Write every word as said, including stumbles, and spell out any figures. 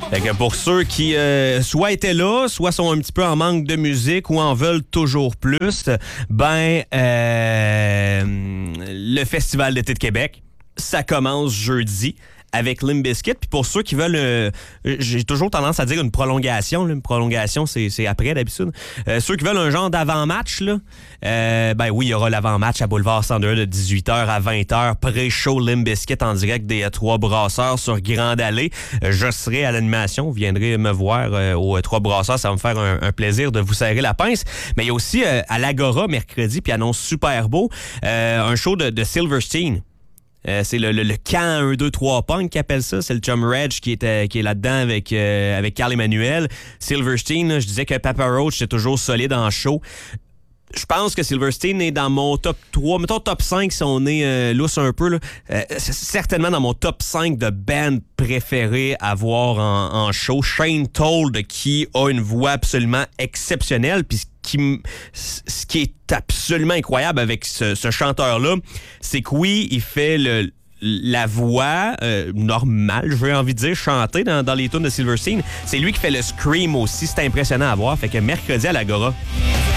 Fait que pour ceux qui euh, soit étaient là, soit sont un petit peu en manque de musique ou en veulent toujours plus, ben euh, le Festival d'été de Québec, ça commence jeudi avec Limp Bizkit. Puis pour ceux qui veulent, euh, j'ai toujours tendance à dire une prolongation. Là. Une prolongation, c'est, c'est après d'habitude. Euh, ceux qui veulent un genre d'avant-match, là, euh, ben oui, il y aura l'avant-match à Boulevard cent deux de dix-huit heures à vingt heures. Pré-show Limp Bizkit en direct des Trois Brasseurs sur Grande Allée. Euh, je serai à l'animation. Vous viendrez me voir euh, aux Trois Brasseurs. Ça va me faire un, un plaisir de vous serrer la pince. Mais il y a aussi euh, à l'Agora mercredi, puis annonce super beau, euh, un show de, de Silverstein. Euh, c'est le, le, le camp un, deux, trois punk qui appelle ça. C'est le chum Reg qui est, euh, qui est là-dedans avec, euh, avec Carl Emmanuel. Silverstein, là, je disais que Papa Roach était toujours solide en show. Je pense que Silverstein est dans mon top trois, mettons top cinq si on est euh, lousse un peu. Là. Euh, c'est certainement dans mon top cinq de bands préférés à voir en, en show. Shane Told, qui a une voix absolument exceptionnelle. Puis qui, ce qui est absolument incroyable avec ce, ce chanteur-là, c'est que oui, il fait le... la voix euh, normale, j'ai envie de dire, chanter dans, dans les tunes de Silverstein. C'est lui qui fait le scream aussi. C'est impressionnant à voir. Fait que mercredi à l'Agora.